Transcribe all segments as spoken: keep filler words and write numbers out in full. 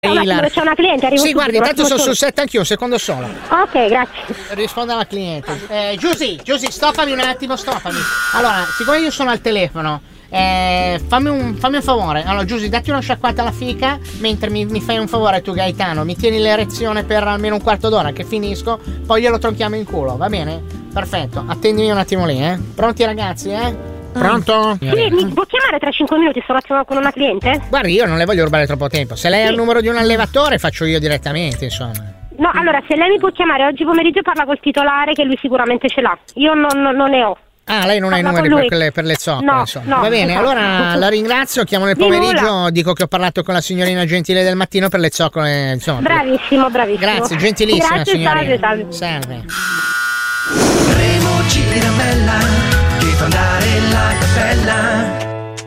No, c'è una cliente, arrivo. Sì, guardi, intanto sono sul set anch'io, un secondo solo. Ok, grazie. Rispondo alla cliente. Eh, Giusy, Giusy, stoppami un attimo, stoppami. Allora, siccome io sono al telefono, eh, fammi, un, fammi un favore. Allora, Giusy, datti una sciacquata alla fica, mentre mi, mi fai un favore tu, Gaetano, mi tieni l'erezione per almeno un quarto d'ora che finisco, poi glielo tronchiamo in culo, va bene? Perfetto, attendimi un attimo lì, eh. Pronti ragazzi, eh? Pronto? Sì, mi può chiamare tra cinque minuti? Sto un attimo con una cliente? Guardi, io non le voglio rubare troppo tempo. Se lei sì. ha il numero di un allevatore, faccio io direttamente, insomma. No, allora, se lei mi può chiamare oggi pomeriggio parla col titolare che lui sicuramente ce l'ha. Io non, non, non ne ho. Ah, lei non ha i numeri per, quelle, per le zoppe, no, insomma. No, va bene, esatto. Allora la ringrazio, chiamo nel pomeriggio, dico che ho parlato con la signorina Gentile del mattino per le zoccole, insomma. Bravissimo, bravissimo. Grazie, gentilissima Grazie, signorina. salve, salve. Salve. Remo Giramella, ti fa andare la cappella.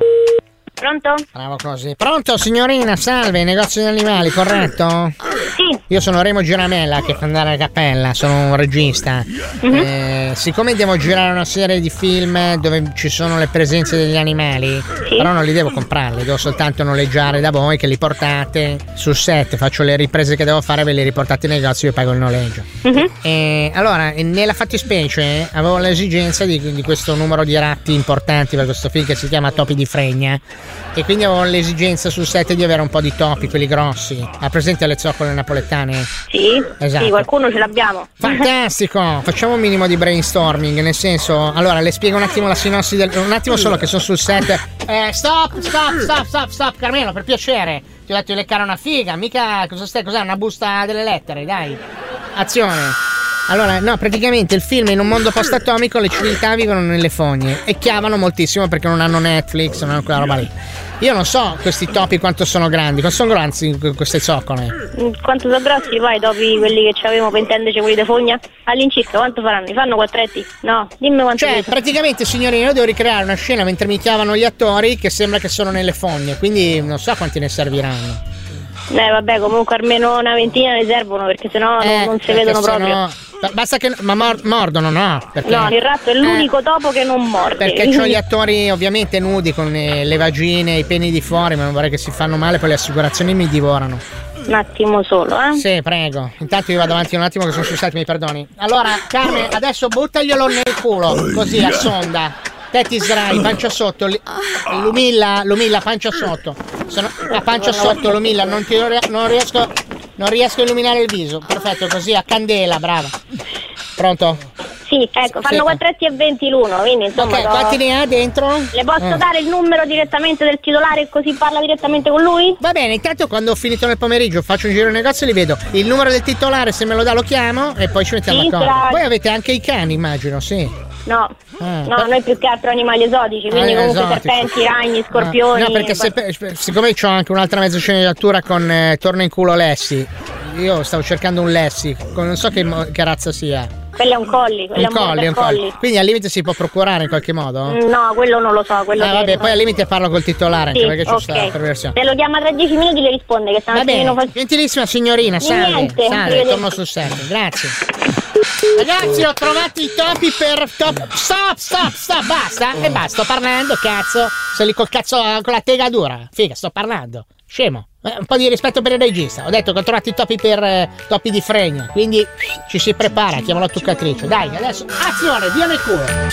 Pronto? Bravo così. Pronto signorina, salve, negozio di animali, corretto? Sì. Io sono Remo Giramella che fa andare la cappella, sono un regista. Mm-hmm. Eh, siccome devo girare una serie di film dove ci sono le presenze degli animali, sì. Però non li devo comprarli, devo soltanto noleggiare da voi che li portate sul set, faccio le riprese che devo fare, ve li riportate in negozio e io pago il noleggio. Mm-hmm. Eh, allora, nella fattispecie avevo l'esigenza di, di questo numero di ratti importanti per questo film che si chiama Topi di Fregna. E quindi avevo l'esigenza sul set di avere un po' di topi, quelli grossi. Ha presente le zoccole napoletane? Sì, esatto. Sì, qualcuno ce l'abbiamo. Fantastico, facciamo un minimo di brainstorming, nel senso, allora le spiego un attimo la sinossi del, un attimo solo che sono sul set. Eh, stop, stop, stop, stop, stop, Carmelo, per piacere. Ti ho detto di leccare una figa, mica cosa stai, cos'è? Una busta delle lettere, dai. Azione. Allora, no, praticamente il film in un mondo post-atomico le civiltà vivono nelle fogne e chiamano moltissimo perché non hanno Netflix, non hanno quella roba lì. Io non so questi topi quanto sono grandi, quanto sono grandi queste zoccole? Quanto sono grossi, vai, topi quelli che avevamo per intenderci, quelli di fogna? All'incirca, quanto faranno? Mi fanno quattretti? No, dimmi quanto. Cioè, praticamente, signorina, io devo ricreare una scena mentre mi chiamano gli attori che sembra che sono nelle fogne, quindi non so quanti ne serviranno. Eh vabbè, comunque almeno una ventina ne servono perché sennò eh, non, non si vedono proprio. Sono... Basta che. Ma mor- mordono, no? Perché... No, il ratto è l'unico eh, topo che non morde. Perché c'ho gli attori ovviamente nudi con eh, le vagine, i peni di fuori, ma non vorrei che si fanno male, poi le assicurazioni mi divorano. Un attimo solo, eh? Sì, prego. Intanto io vado avanti un attimo che sono sul set, mi perdoni. Allora, Carmen, adesso buttaglielo nel culo, così a sonda. Te ti sdrai, pancia sotto, li, Lumilla, Lumilla, pancia sotto. Sono a pancia sotto, Lumilla, non, ti, non riesco non riesco a illuminare il viso. Perfetto, così a candela, brava. Pronto? Sì, ecco, fanno quattro e venti l'uno, quindi insomma. Ok, do... quanti ne ha dentro? Le posso eh. dare il numero direttamente del titolare così parla direttamente con lui? Va bene, intanto quando ho finito nel pomeriggio faccio un giro in negozio e li vedo. Il numero del titolare, se me lo dà lo chiamo e poi ci mettiamo sì, d'accordo. Tra... Voi avete anche i cani, immagino, sì. No, ah, no, per... noi più che altro animali esotici, quindi ah, comunque esotici. Serpenti, ragni, scorpioni. No, perché se, siccome ho anche un'altra mezza sceneggiatura con eh, Torna in culo Lessi, io stavo cercando un Lessi, non so che, che razza sia. Quello è un colli, quello un colli, è un colli. Quindi al limite si può procurare in qualche modo? No, quello non lo so. Quello ah, vabbè, che... poi al limite parlo col titolare, sì, anche perché c'è okay. sta perversione. Se lo chiama tra dieci minuti le risponde che stanno facendo. Fal... Gentilissima signorina, salve. Niente, salve, torno sul set, grazie. Ragazzi, ho trovato i topi per top. Stop, stop, stop, basta. E basta, sto parlando, cazzo. Sei lì col cazzo con la tega dura. Figa, sto parlando. Scemo. Eh, un po' di rispetto per il regista. Ho detto che ho trovato i topi per eh, Topi di Fregna. Quindi ci si prepara, chiamo la toccatrice. Dai, adesso azione, via nel culo.